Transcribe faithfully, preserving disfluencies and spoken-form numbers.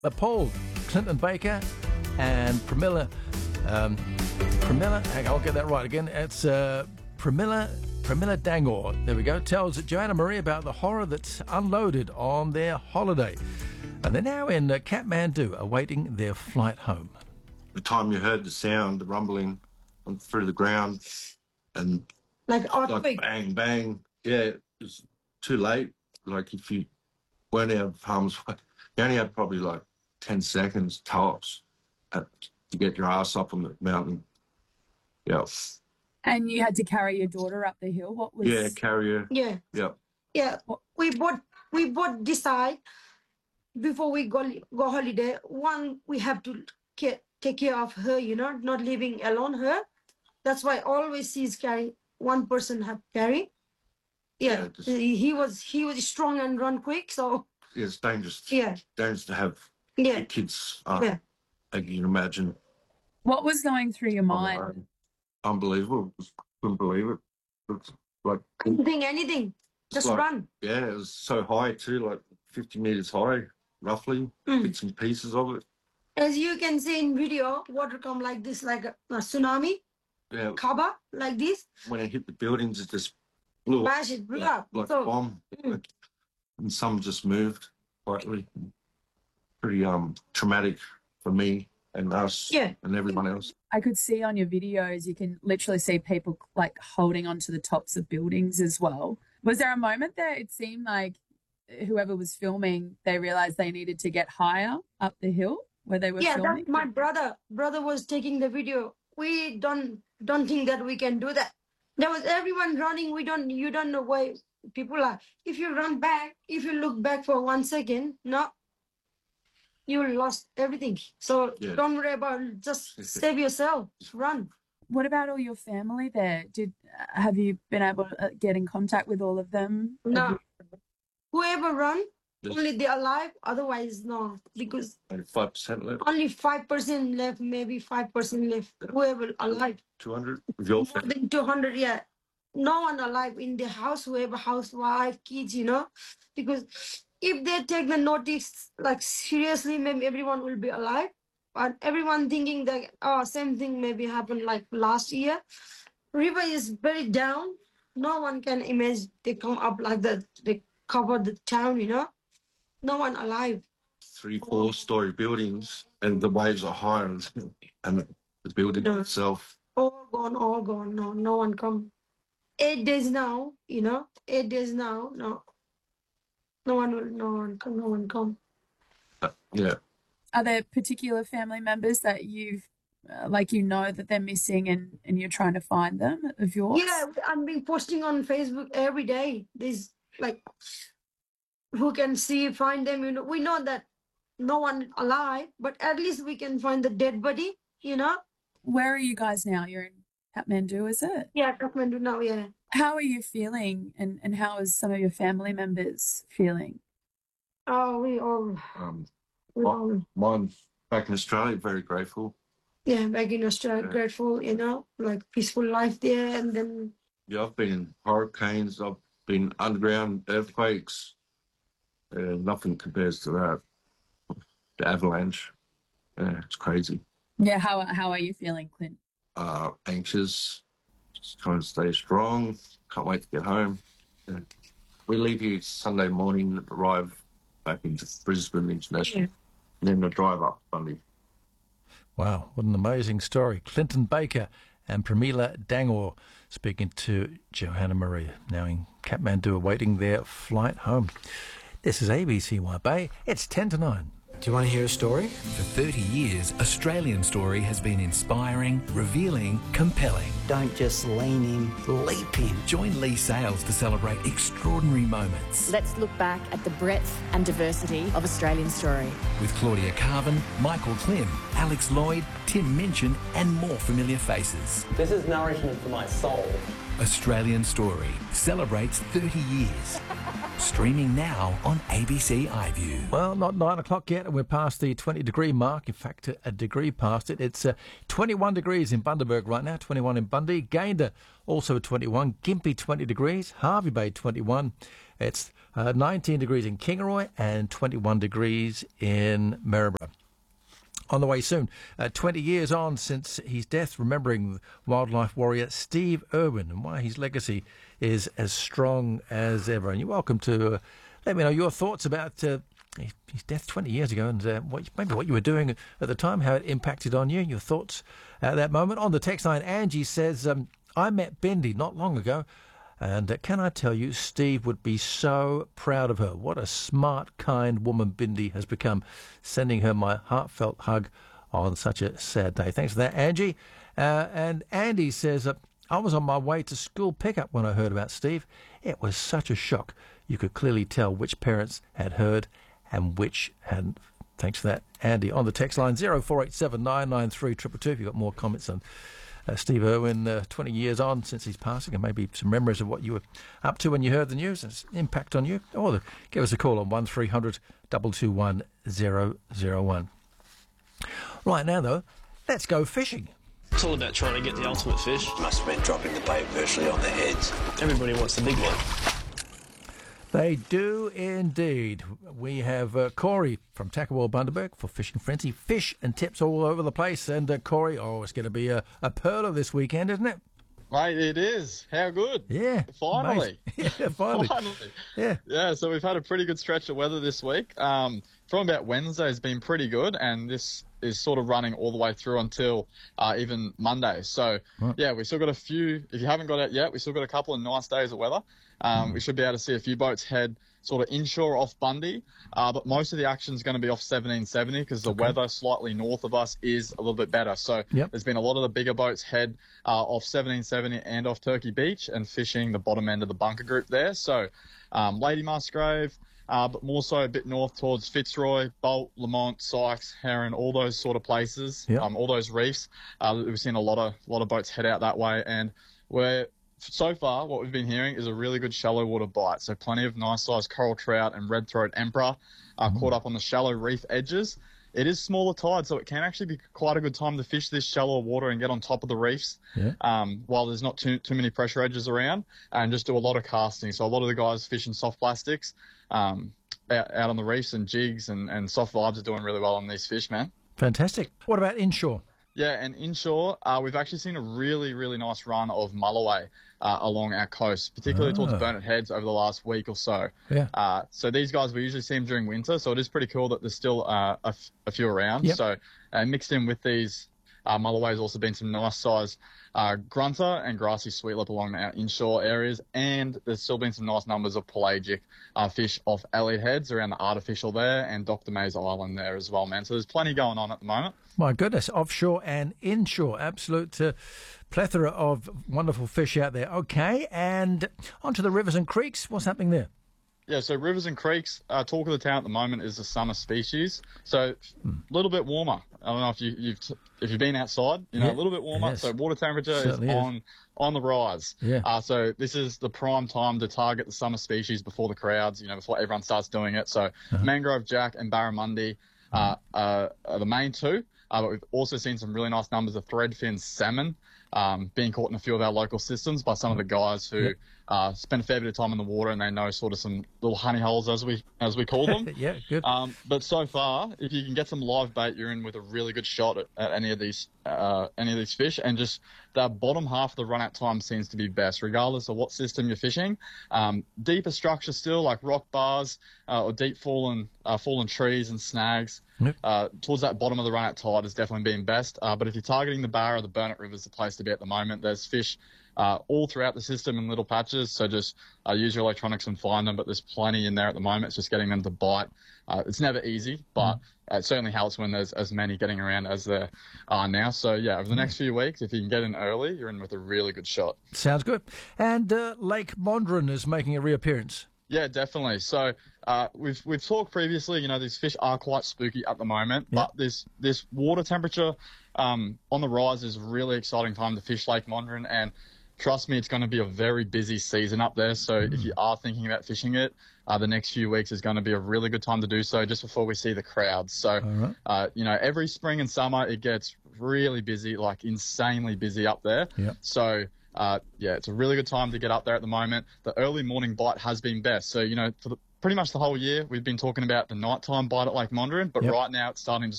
appalled. Clinton Baker and Pramila, um, Pramila, hang on, I'll get that right again. It's uh, Pramila, Pramila Dangor, there we go, tells Joanna Marie about the horror that's unloaded on their holiday. And they're now in uh, Kathmandu, awaiting their flight home. The time you heard the sound, the rumbling on, through the ground, and like, like bang, bang, yeah, it was too late. Like, if you weren't out of harm's way, you only had probably like ten seconds tops at, to get your ass up on the mountain. Yeah. And you had to carry your daughter up the hill. What was? Yeah, carry her. Yeah. Yeah. Yeah. We bought we bought decide before we go go holiday. One, we have to care, take care of her. You know, not leaving alone her. That's why always she's carry one person have carry. Yeah. yeah just, he, he was he was strong and run quick. So. Yeah, it's dangerous. Yeah. Dangerous to have yeah. kids. Uh, yeah. Like you can imagine. What was going through your mind? Unbelievable. Couldn't believe it. It's like couldn't think anything. Just like, run. Yeah, it was so high too, like fifty meters high, roughly. Mm. Bits and pieces of it. As you can see in video, water come like this, like a, a tsunami. Yeah. Kaba, like this. When it hit the buildings, it just blew up. Bash it, blew like, up. Like so, a bomb. Mm. Like, and some just moved quietly. Pretty um traumatic for me and us yeah. and everyone else. I could see on your videos, you can literally see people like holding onto the tops of buildings as well. Was there a moment there it seemed like whoever was filming, they realized they needed to get higher up the hill where they were yeah, filming? Yeah, my brother brother was taking the video. We don't don't think that we can do that. There was everyone running. We don't, you don't know why people are. If you run back, if you look back for one second, no, you lost everything. So yeah. don't worry about it. Just save yourself. Run. What about all your family there? Did uh, have you been able to get in contact with all of them? No. You... Whoever run, yes. only they're alive. Otherwise, no. Because only five percent left. Only five percent left. Maybe five percent left. Whoever alive. Two hundred. More than two hundred. Yeah. No one alive in the house. Whoever housewife, kids. You know, because. If they take the notice like seriously, maybe everyone will be alive. But everyone thinking that oh, same thing maybe happened like last year. River is very down. No one can imagine they come up like that. They cover the town, you know. No one alive. Three, four story buildings, and the waves are higher, and the building no. itself. All gone, all gone. No, no one come. Eight days now, you know. Eight days now, no. No one will, no one come, no one come. Uh, yeah. Are there particular family members that you've, uh, like you know that they're missing and, and you're trying to find them of yours? Yeah, I've been posting on Facebook every day. There's like, who can see, find them, you know. We know that no one alive, but at least we can find the dead body, you know. Where are you guys now? You're in Kathmandu, is it? Yeah, Kathmandu now, yeah. How are you feeling and, and how is some of your family members feeling? Oh, we all... Um, we all mine back in Australia, very grateful. Yeah, back in Australia, yeah. grateful, you know, like peaceful life there and then... Yeah, I've been in hurricanes, I've been underground earthquakes. Uh, nothing compares to that. The avalanche. Yeah, it's crazy. Yeah, how, how are you feeling, Clint? Uh, anxious. Just trying to stay strong. Can't wait to get home. Yeah. We leave here Sunday morning, arrive back into Brisbane International, yeah. and then the drive up Sunday. Wow, what an amazing story. Clinton Baker and Pramila Dangor speaking to Johanna Maria, now in Kathmandu, awaiting their flight home. This is A B C Y Bay. It's ten to nine. Do you want to hear a story? For thirty years, Australian Story has been inspiring, revealing, compelling. Don't just lean in, leap in. Join Lee Sales to celebrate extraordinary moments. Let's look back at the breadth and diversity of Australian Story. With Claudia Carvin, Michael Klim, Alex Lloyd, Tim Minchin and more familiar faces. This is nourishment for my soul. Australian Story celebrates thirty years. Streaming now on A B C iView. Well, not nine o'clock yet, and we're past the twenty degree mark. In fact, a degree past it. It's uh, twenty-one degrees in Bundaberg right now, twenty-one in Bundy. Gayndah also twenty-one. Gympie twenty degrees. Hervey Bay twenty-one. It's Uh, nineteen degrees in Kingaroy and twenty-one degrees in Maryborough. On the way soon, uh, twenty years on since his death, remembering wildlife warrior Steve Irwin and why his legacy is as strong as ever. And you're welcome to uh, let me know your thoughts about uh, his, his death twenty years ago and uh, what, maybe what you were doing at the time, how it impacted on you, your thoughts at that moment. On the text line, Angie says, um, I met Bendy not long ago, and uh, can I tell you, Steve would be so proud of her. What a smart, kind woman Bindi has become. Sending her my heartfelt hug on such a sad day. Thanks for that, Angie. Uh, and Andy says, uh, I was on my way to school pickup when I heard about Steve. It was such a shock. You could clearly tell which parents had heard and which hadn't. Thanks for that, Andy. On the text line, zero four eight seven nine nine three two two two. If you've got more comments on Uh, Steve Irwin, uh, twenty years on since his passing, and maybe some memories of what you were up to when you heard the news, and its impact on you, or the, give us a call on one three hundred two two one zero zero one. Right now, though, let's go fishing. It's all about trying to get the ultimate fish. Must have been dropping the bait virtually on their heads. Everybody wants the big one. They do indeed. We have uh, Corey from Takawal Bundaberg for Fishing Frenzy. Fish and tips all over the place. And uh, Corey, oh, it's going to be a, a perler this weekend, isn't it? Mate, it is. How good. Yeah. Finally. Yeah, finally. finally. Yeah. Yeah, so we've had a pretty good stretch of weather this week. Um, from about Wednesday has been pretty good, and this is sort of running all the way through until uh, even Monday. So, right. yeah, we still got a few. If you haven't got out yet, we still got a couple of nice days of weather. Um, mm. We should be able to see a few boats head sort of inshore off Bundy, uh, but most of the action is going to be off seventeen seventy because the okay. weather slightly north of us is a little bit better. So yep. there's been a lot of the bigger boats head uh, off seventeen seventy and off Turkey Beach and fishing the bottom end of the bunker group there. So um, Lady Musgrave, uh, but more so a bit north towards Fitzroy, Bolt, Lamont, Sykes, Heron, all those sort of places, yep. um, all those reefs. Uh, we've seen a lot of lot of boats head out that way, and we're so far, what we've been hearing is a really good shallow water bite. So plenty of nice-sized coral trout and red-throat emperor are mm. caught up on the shallow reef edges. It is smaller tide, so it can actually be quite a good time to fish this shallow water and get on top of the reefs yeah. um, while there's not too too many pressure edges around, and just do a lot of casting. So a lot of the guys fishing soft plastics um, out, out on the reefs, and jigs and, and soft vibes are doing really well on these fish, man. Fantastic. What about inshore? Yeah, and inshore, uh, we've actually seen a really, really nice run of mulloway uh, along our coast, particularly oh. towards Burnett Heads over the last week or so. Yeah. Uh, so these guys, we usually see them during winter, so it is pretty cool that there's still uh, a, f- a few around. Yep. So uh, mixed in with these uh, mulloways, also been some nice size uh, grunter and grassy sweetlip along our inshore areas, and there's still been some nice numbers of pelagic uh, fish off Elliot Heads around the artificial there and Doctor Mays Island there as well, man. So there's plenty going on at the moment. My goodness, offshore and inshore, absolute uh, plethora of wonderful fish out there. Okay, and onto the rivers and creeks. What's happening there? Yeah, so rivers and creeks, uh, talk of the town at the moment is the summer species. So a hmm. little bit warmer. I don't know if you, you've if you've been outside, you know, yeah. a little bit warmer. Yes. So water temperature Certainly is is. on on the rise. Yeah. Uh, so this is the prime time to target the summer species before the crowds, you know, before everyone starts doing it. So uh-huh. mangrove jack and barramundi uh, uh, are the main two. Uh, but we've also seen some really nice numbers of threadfin salmon um, being caught in a few of our local systems by some of the guys who yep. uh, spend a fair bit of time in the water, and they know sort of some little honey holes, as we as we call them. yeah, good. Um, but so far, if you can get some live bait, you're in with a really good shot at, at any of these uh, any of these fish. And just the bottom half of the run-out time seems to be best, regardless of what system you're fishing. Um, deeper structure still, like rock bars uh, or deep fallen uh, fallen trees and snags. Yep. Uh, towards that bottom of the run-out tide has definitely been best. Uh, but if you're targeting the Barra, the Burnett River is the place to be at the moment. There's fish uh, all throughout the system in little patches, so just uh, use your electronics and find them. But there's plenty in there at the moment. It's just getting them to bite. Uh, it's never easy, but mm. it certainly helps when there's as many getting around as there are now. So, yeah, over the next few weeks, if you can get in early, you're in with a really good shot. Sounds good. And uh, Lake Mondrian is making a reappearance. Yeah, definitely. So uh, we've we've talked previously. You know, these fish are quite spooky at the moment, yeah. but this this water temperature um, on the rise is a really exciting time to fish Lake Mondrian. And trust me, it's going to be a very busy season up there. So mm. if you are thinking about fishing it, uh, the next few weeks is going to be a really good time to do so, just before we see the crowds. So right. uh, you know, every spring and summer it gets really busy, like insanely busy up there. Yep. So uh, yeah, it's a really good time to get up there at the moment. The early morning bite has been best. So, you know, for the, pretty much the whole year, we've been talking about the nighttime bite at Lake Mondrian, but Yep. right now it's starting to